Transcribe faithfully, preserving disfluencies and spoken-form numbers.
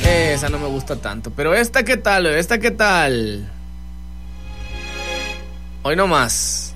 Esa no me gusta tanto. Pero esta, ¿qué tal? Esta, ¿qué tal? Hoy no más.